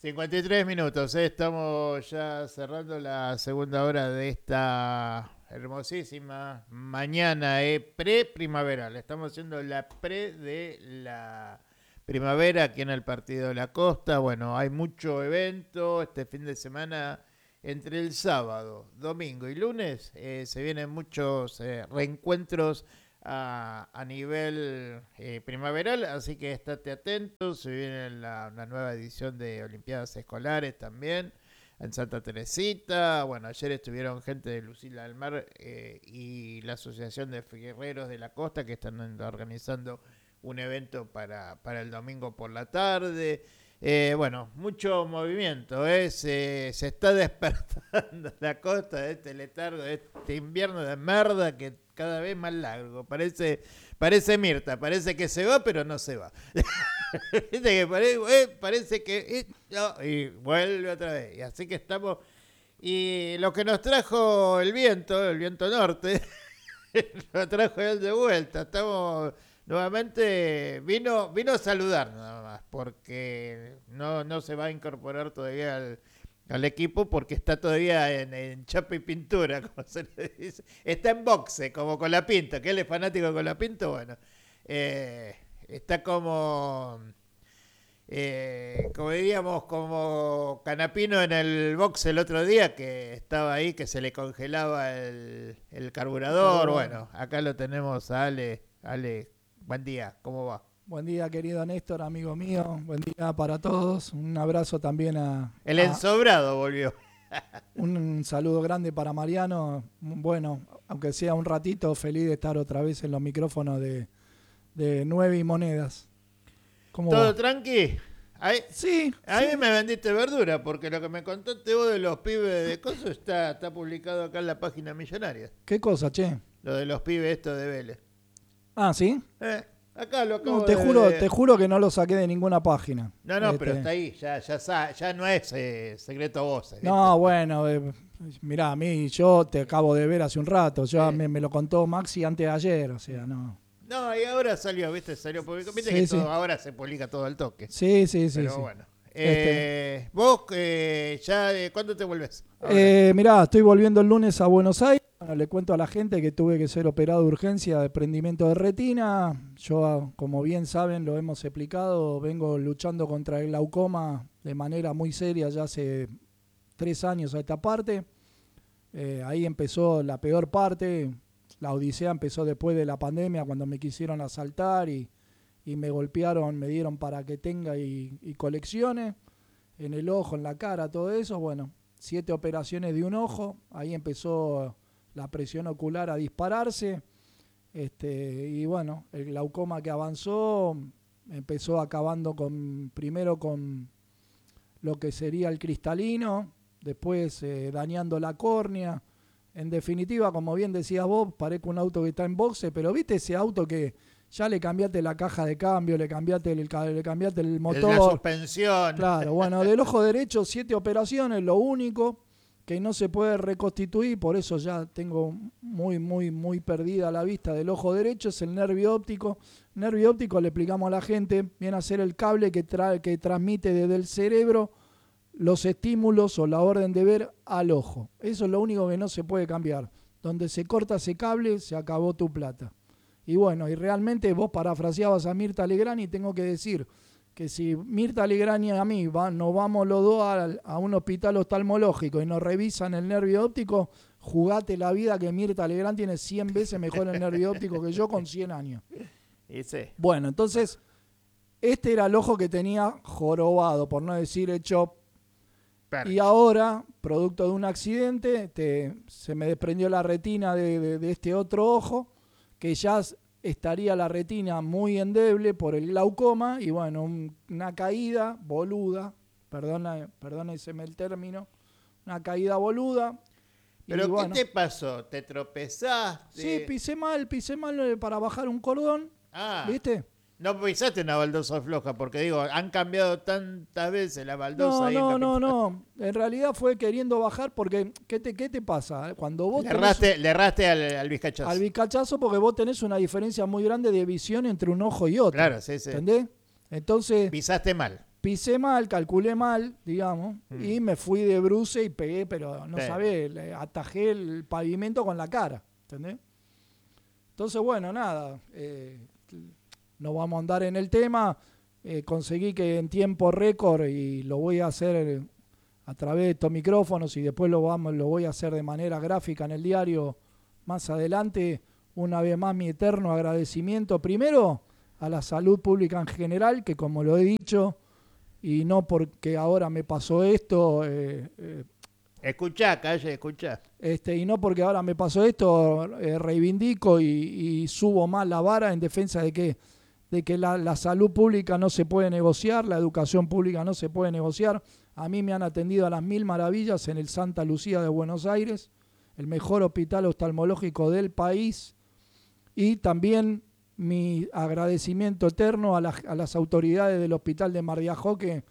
53 minutos, estamos ya cerrando la segunda hora de esta hermosísima mañana pre-primaveral. Estamos haciendo la pre de la primavera aquí en el Partido de la Costa. Bueno, hay mucho evento este fin de semana. Entre el sábado, domingo y lunes se vienen muchos reencuentros a nivel primaveral, así que estate atento. Se viene una nueva edición de Olimpiadas Escolares también en Santa Teresita. Bueno, ayer estuvieron gente de Lucila del Mar y la Asociación de Guerreros de la Costa, que están organizando un evento para el domingo por la tarde. Bueno, mucho movimiento, se está despertando la costa de este letargo, de este invierno de merda que cada vez más largo. Parece Mirta, parece que se va, pero no se va. Viste que parece que no, y vuelve otra vez. Y así que estamos. Y lo que nos trajo el viento norte, nos trajo él de vuelta. Estamos. Nuevamente vino a saludar nada más, porque no se va a incorporar todavía al equipo, porque está todavía en chapa y pintura, como se le dice. Está en boxe, como Colapinto, que él es fanático de Colapinto. Bueno, está como diríamos, como Canapino en el boxe el otro día, que estaba ahí, que se le congelaba el carburador. Bueno, acá lo tenemos a Ale. Buen día, ¿cómo va? Buen día, querido Néstor, amigo mío. Buen día para todos. Un abrazo también El ensobrado volvió. Un saludo grande para Mariano. Bueno, aunque sea un ratito, feliz de estar otra vez en los micrófonos de 9 y Monedas. ¿Cómo ¿Todo va? tranqui? Sí. A mí me vendiste verdura, porque lo que me contaste vos de los pibes de Coso está publicado acá en la página Millonaria. ¿Qué cosa, che? Lo de los pibes estos de Vélez. Ah, ¿sí? Acá lo acabo te juro que no lo saqué de ninguna página. No, pero está ahí, ya no es secreto a voces. No, bueno, mirá, a mí yo te acabo de ver hace un rato, me lo contó Maxi antes de ayer, o sea, no. No, y ahora salió público, viste que todo ahora se publica todo al toque. Sí. Pero bueno. ¿Vos ya cuándo te vuelves? Mirá, estoy volviendo el lunes a Buenos Aires. Bueno, le cuento a la gente que tuve que ser operado de urgencia de prendimiento de retina. Yo, como bien saben, lo hemos explicado, vengo luchando contra el glaucoma de manera muy seria ya hace 3 años a esta parte. Ahí empezó la peor parte. La odisea empezó después de la pandemia, cuando me quisieron asaltar y me golpearon, me dieron para que tenga y coleccione en el ojo, en la cara, todo eso. Bueno, 7 operaciones de un ojo. Ahí empezó la presión ocular a dispararse, y bueno, el glaucoma que avanzó empezó acabando primero con lo que sería el cristalino, después dañando la córnea. En definitiva, como bien decías vos, parezco un auto que está en boxe, pero ¿viste ese auto que ya le cambiaste la caja de cambio, le cambiaste el motor? La suspensión. Claro, bueno, del ojo derecho 7 operaciones, lo único que no se puede reconstituir, por eso ya tengo muy perdida la vista del ojo derecho, es el nervio óptico. Nervio óptico, le explicamos a la gente, viene a ser el cable que transmite desde el cerebro los estímulos o la orden de ver al ojo. Eso es lo único que no se puede cambiar. Donde se corta ese cable, se acabó tu plata. Y bueno, y realmente vos parafraseabas a Mirta Legrand, y tengo que decir que si Mirta Legrand y a mí nos vamos los dos a un hospital oftalmológico y nos revisan el nervio óptico, jugate la vida que Mirta Legrand tiene 100 veces mejor el nervio óptico que yo con 100 años. Bueno, entonces, este era el ojo que tenía jorobado, por no decir hecho. Y ahora, producto de un accidente, se me desprendió la retina de este otro ojo, que ya estaría la retina muy endeble por el glaucoma, y bueno, una caída boluda, perdónenseme el término, una caída boluda. ¿Pero qué bueno, te pasó? ¿Te tropezaste? Sí, pisé mal para bajar un cordón, ¿viste? No pisaste una baldosa floja, porque digo, han cambiado tantas veces la baldosa. No. En realidad fue queriendo bajar, porque ¿qué te pasa? Cuando vos le erraste al vizcachazo. Al vizcachazo, porque vos tenés una diferencia muy grande de visión entre un ojo y otro. Claro, sí. ¿Entendés? Entonces... Pisaste mal. pisé mal, calculé mal, digamos, y me fui de bruce y pegué, pero no sabés, atajé el pavimento con la cara, ¿entendés? Entonces, bueno, nada, no vamos a andar en el tema, conseguí que en tiempo récord, y lo voy a hacer a través de estos micrófonos, y después lo voy a hacer de manera gráfica en el diario más adelante. Una vez más, mi eterno agradecimiento, primero a la salud pública en general, que como lo he dicho, y no porque ahora me pasó esto, Escuchá, Calle, escuchá. y no porque ahora me pasó esto, reivindico y subo más la vara en defensa de que la salud pública no se puede negociar, la educación pública no se puede negociar. A mí me han atendido a las mil maravillas en el Santa Lucía de Buenos Aires, el mejor hospital oftalmológico del país, y también mi agradecimiento eterno a las autoridades del hospital de Mar de Ajó que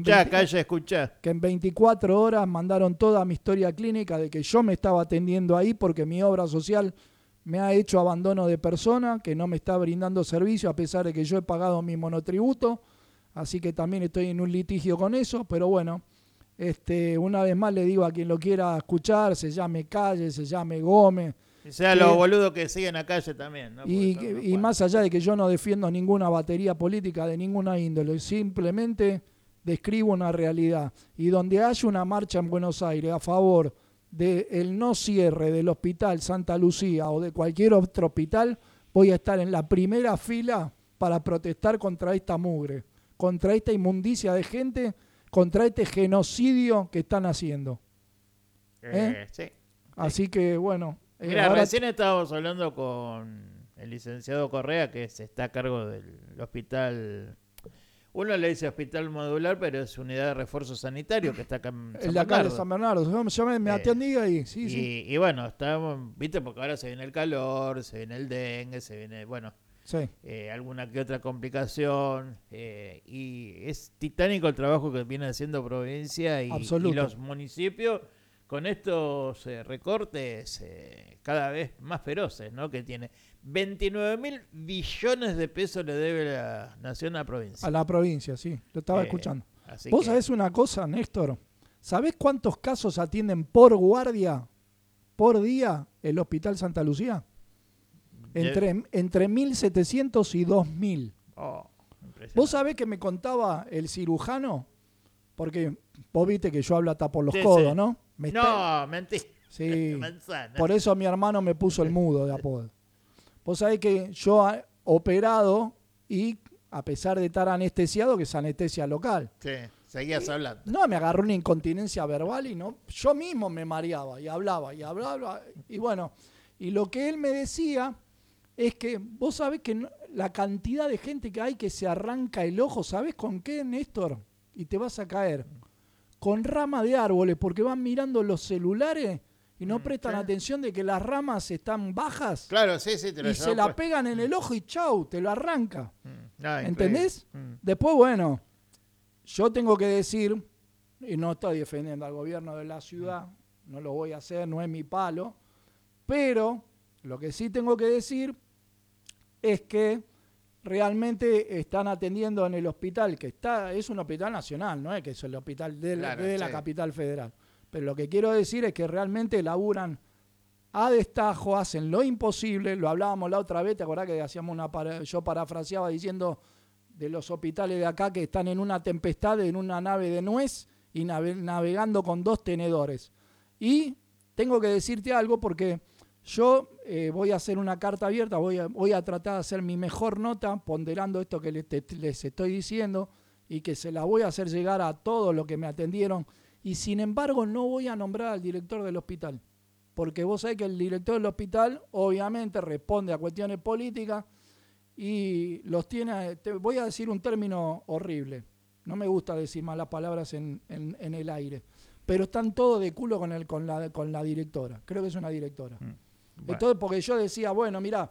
en 24 horas mandaron toda mi historia clínica de que yo me estaba atendiendo ahí porque mi obra social me ha hecho abandono de persona, que no me está brindando servicio a pesar de que yo he pagado mi monotributo, así que también estoy en un litigio con eso, pero bueno, una vez más le digo a quien lo quiera escuchar, se llame Calle, se llame Gómez, y sea los boludos que siguen a Calle también, ¿no? Y más allá de que yo no defiendo ninguna batería política de ninguna índole, simplemente describo una realidad. Y donde haya una marcha en Buenos Aires a favor del no cierre del hospital Santa Lucía o de cualquier otro hospital, voy a estar en la primera fila para protestar contra esta mugre, contra esta inmundicia de gente, contra este genocidio que están haciendo. Sí. Así que, bueno... Mira, recién estábamos hablando con el licenciado Correa, que está a cargo del hospital. Uno le dice hospital modular, pero es unidad de refuerzo sanitario que está acá en San el de acá Bernardo. de San Bernardo. Yo me atendí ahí, sí. Y bueno, estábamos, viste, porque ahora se viene el calor, se viene el dengue, se viene, bueno, sí. Alguna que otra complicación. Y es titánico el trabajo que viene haciendo provincia y los municipios con estos recortes cada vez más feroces, ¿no? Que tiene 29.000 billones de pesos le debe la nación a la provincia. A la provincia, sí, lo estaba escuchando. ¿Vos sabés una cosa, Néstor? ¿Sabés cuántos casos atienden por guardia, por día, el Hospital Santa Lucía? Entre 1.700 y 2.000. ¿Vos sabés que me contaba el cirujano? Porque vos viste que yo hablo hasta por los codos, ¿no? Mentí. Sí, por eso mi hermano me puso el mudo de apodo. Vos sabés que yo he operado y a pesar de estar anestesiado, que es anestesia local. Sí, seguías hablando. No, me agarró una incontinencia verbal y no, yo mismo me mareaba y hablaba. Y bueno, y lo que él me decía es que vos sabés que la cantidad de gente que hay que se arranca el ojo, ¿sabés con qué, Néstor? Y te vas a caer. Con rama de árboles, porque van mirando los celulares y no prestan atención de que las ramas están bajas. Claro, sí, y se la pegan en el ojo y chau, te lo arranca. ¿Entendés? Increíble. Después, bueno, yo tengo que decir, y no estoy defendiendo al gobierno de la ciudad, no lo voy a hacer, no es mi palo, pero lo que sí tengo que decir es que realmente están atendiendo en el hospital, que es un hospital nacional, no es que es el hospital de la capital federal. Pero lo que quiero decir es que realmente laburan a destajo, hacen lo imposible. Lo hablábamos la otra vez, ¿te acordás que hacíamos yo parafraseaba diciendo de los hospitales de acá que están en una tempestad, en una nave de nuez y navegando con 2 tenedores? Y tengo que decirte algo porque yo voy a hacer una carta abierta, voy a tratar de hacer mi mejor nota ponderando esto que les estoy diciendo y que se la voy a hacer llegar a todos los que me atendieron. Y sin embargo no voy a nombrar al director del hospital, porque vos sabés que el director del hospital obviamente responde a cuestiones políticas y los tiene, voy a decir un término horrible, no me gusta decir malas palabras en el aire, pero están todos de culo con la directora, creo que es una directora. Bueno. Entonces, porque yo decía, bueno, mirá,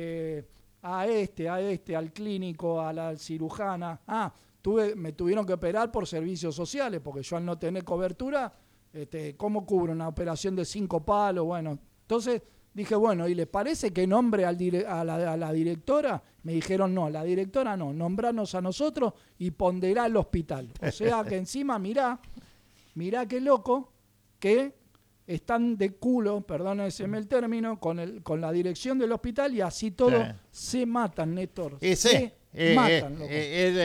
al clínico, a la cirujana, me tuvieron que operar por servicios sociales, porque yo al no tener cobertura, ¿cómo cubro una operación de 5 palos? Bueno, entonces Dije, bueno, ¿y les parece que nombre a la directora? Me dijeron, no, la directora no, nombranos a nosotros y ponderá el hospital. O sea que encima, mirá qué loco, que están de culo, perdónenme el término, con la dirección del hospital y así todos se matan, Néstor. Se matan, loco.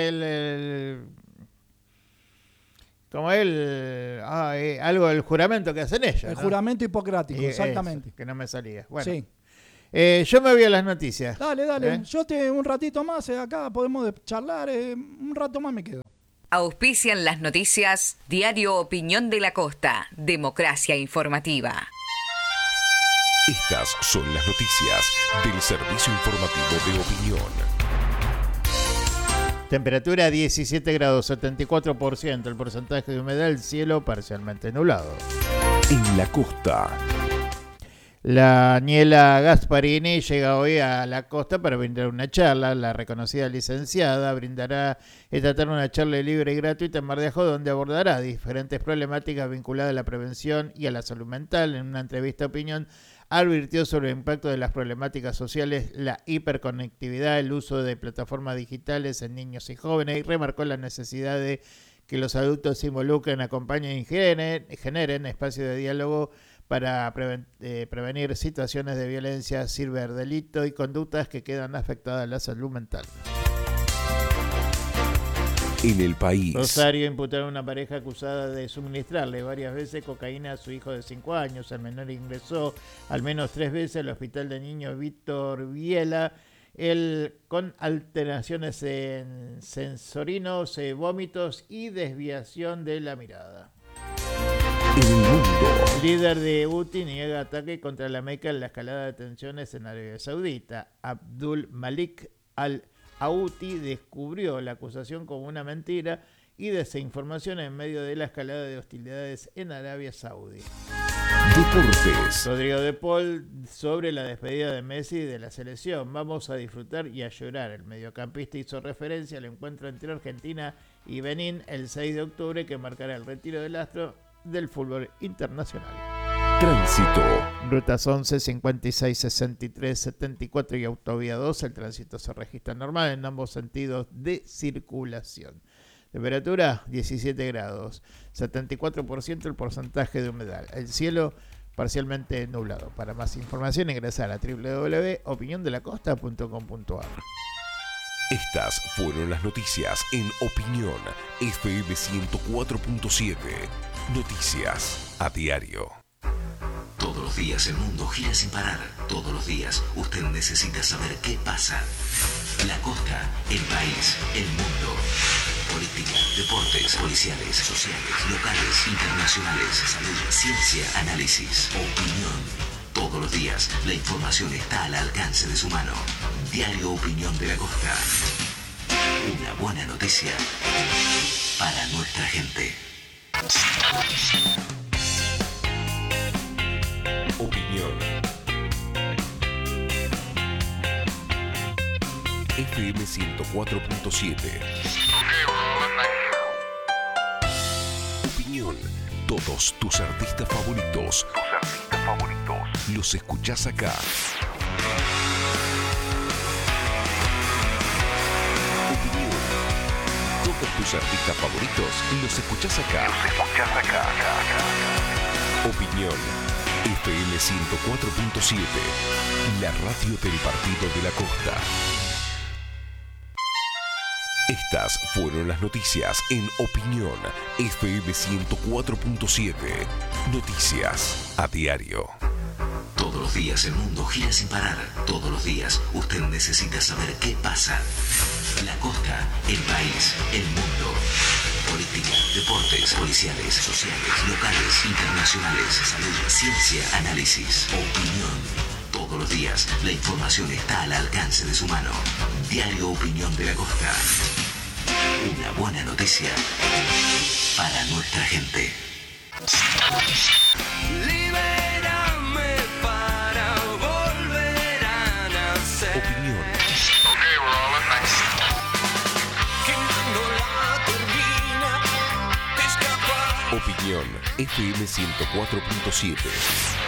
Como algo del juramento que hacen ellos. El juramento hipocrático, exactamente. Eso, que no me salía. Bueno, sí. Yo me voy a las noticias. Dale. Yo un ratito más acá podemos charlar. Un rato más me quedo. Auspician las noticias Diario Opinión de la Costa. Democracia informativa. Estas son las noticias del Servicio Informativo de Opinión. Temperatura 17 grados, 74%. El porcentaje de humedad del cielo parcialmente nublado. En la costa. La Daniela Gasparini llega hoy a la costa para brindar una charla. La reconocida licenciada brindará esta tarde una charla libre y gratuita en Mar de Ajó, donde abordará diferentes problemáticas vinculadas a la prevención y a la salud mental. En una entrevista a Opinión, advirtió sobre el impacto de las problemáticas sociales, la hiperconectividad, el uso de plataformas digitales en niños y jóvenes, y remarcó la necesidad de que los adultos se involucren, acompañen y generen espacios de diálogo para prevenir situaciones de violencia, ciberdelito y conductas que quedan afectadas a la salud mental. En el país. Rosario imputaron a una pareja acusada de suministrarle varias veces cocaína a su hijo de 5 años. El menor ingresó al menos 3 veces al hospital de niños Víctor Viela, con alteraciones en sensorinos, vómitos y desviación de la mirada. En el mundo. El líder de Houthi niega ataque contra la Meca en la escalada de tensiones en Arabia Saudita. Abdul Malik al-Houthi descubrió la acusación como una mentira y desinformación en medio de la escalada de hostilidades en Arabia Saudí. Deportes. Rodrigo de Paul sobre la despedida de Messi de la selección. Vamos a disfrutar y a llorar. El mediocampista hizo referencia al encuentro entre Argentina y Benín el 6 de octubre que marcará el retiro del astro del fútbol internacional. Tránsito. Rutas 11, 56, 63, 74 y Autovía 2. El tránsito se registra normal en ambos sentidos de circulación. Temperatura 17 grados, 74% el porcentaje de humedad. El cielo parcialmente nublado. Para más información ingresar a www.opiniondelacosta.com.ar. Estas fueron las noticias en Opinión FM 104.7. Noticias a diario. Todos los días el mundo gira sin parar. Todos los días usted necesita saber qué pasa. La costa, el país, el mundo. Política, deportes, policiales, sociales, locales, internacionales, salud, ciencia, análisis, opinión. Todos los días la información está al alcance de su mano. Diario Opinión de la Costa. Una buena noticia para nuestra gente. Opinión. FM 104.7. Opinión. Todos tus artistas favoritos. Los escuchás acá. Opinión. Todos tus artistas favoritos los escuchás acá. Opinión. FM 104.7. La radio del Partido de la Costa. Estas fueron las noticias en Opinión FM 104.7. Noticias a diario. Todos los días el mundo gira sin parar. Todos los días usted necesita saber qué pasa. La costa, el país, el mundo. Política, deportes, policiales, sociales, locales, internacionales, salud, ciencia, análisis, opinión. Todos los días la información está al alcance de su mano. Diario Opinión de la Costa. Una buena noticia para nuestra gente. Libérame para volver a nacer. Opinión. Quemando la turbina, escapar. Opinión FM 104.7.